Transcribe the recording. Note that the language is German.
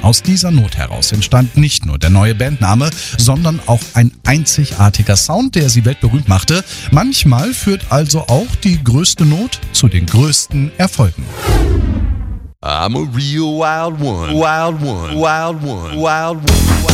Aus dieser Not heraus entstand nicht nur der neue Bandname, sondern auch ein einzigartiger Sound, der sie weltberühmt machte. Manchmal führt also auch die größte Not zu den größten Erfolgen. I'm a real wild one, wild one, wild one, wild one.